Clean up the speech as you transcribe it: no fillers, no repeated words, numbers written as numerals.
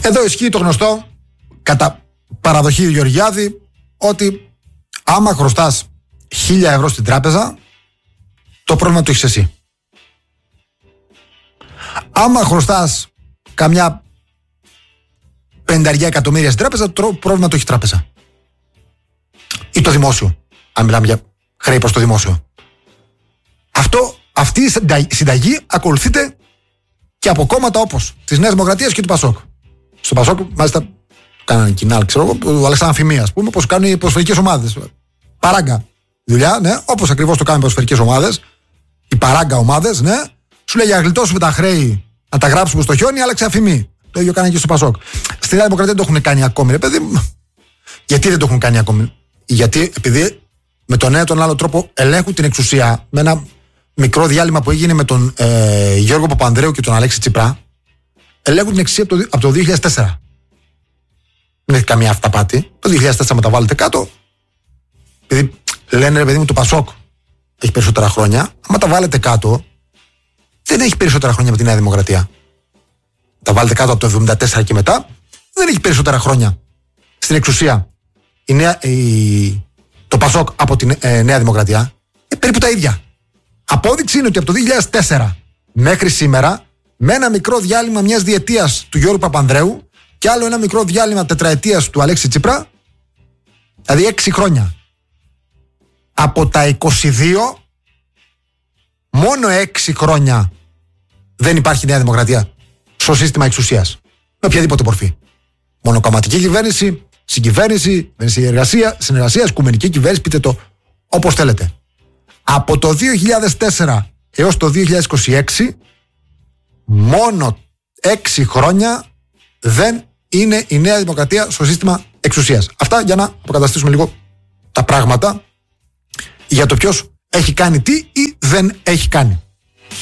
Εδώ ισχύει το γνωστό, κατά παραδοχή Γεωργιάδη, ότι άμα χρωστάς 1.000 ευρώ στην τράπεζα, το πρόβλημα το έχεις εσύ. Άμα χρωστάς καμιά 50 εκατομμύρια στην τράπεζα, το πρόβλημα το έχει η τράπεζα. Ή το δημόσιο, αν μιλάμε για χρέη προς το δημόσιο. Αυτή η συνταγή ακολουθείται και από κόμματα όπως της Νέας Δημοκρατίας και του Πασόκ. Στο Πασόκ, μάλιστα, κάνανε κοινάλ, ξέρω εγώ, ο Αλεξάνδρου Αμφιμία, ας πούμε, όπως κάνουν οι ποδοσφαιρικές ομάδες. Παράγκα δουλειά, ναι, όπως ακριβώς το κάνουν οι ποδοσφαιρικές ομάδες, οι παράγκα ομάδες, ναι. Σου λέει για να γλιτώσουμε τα χρέη, να τα γράψουμε στο χιόνι, άλλαξε αφημί. Το ίδιο κάνανε και στο Πασόκ. Στη Νέα Δημοκρατία δεν το έχουν κάνει ακόμη, ρε παιδί. Γιατί δεν το έχουν κάνει ακόμη? Γιατί επειδή με τον ένα ή τον άλλο τρόπο ελέγχουν την εξουσία, με ένα μικρό διάλειμμα που έγινε με τον Γιώργο Παπανδρέου και τον Αλέξη Τσίπρα, ελέγχουν την εξουσία από το 2004. Δεν έχει καμία αυταπάτη. Το 2004 με τα βάλετε κάτω. Επειδή λένε, ρε παιδί μου, το Πασόκ έχει περισσότερα χρόνια. Άμα τα βάλετε κάτω, δεν έχει περισσότερα χρόνια με τη Νέα Δημοκρατία. Τα βάλετε κάτω από το 1974 και μετά, δεν έχει περισσότερα χρόνια στην εξουσία το Πασόκ από τη Νέα Δημοκρατία. Περίπου τα ίδια. Απόδειξη είναι ότι από το 2004 μέχρι σήμερα, με ένα μικρό διάλειμμα μιας διετίας του Γιώργου Παπανδρέου και άλλο ένα μικρό διάλειμμα τετραετίας του Αλέξη Τσίπρα, δηλαδή 6 χρόνια. Από τα 22, μόνο 6 χρόνια δεν υπάρχει Νέα Δημοκρατία στο σύστημα εξουσίας. Με οποιαδήποτε μορφή. Μονοκομματική κυβέρνηση, συγκυβέρνηση, συνεργασία, οικουμενική κυβέρνηση, πείτε το όπως θέλετε. Από το 2004 έως το 2026, μόνο 6 χρόνια δεν είναι η Νέα Δημοκρατία στο σύστημα εξουσίας. Αυτά για να αποκαταστήσουμε λίγο τα πράγματα για το ποιος έχει κάνει τι ή δεν έχει κάνει.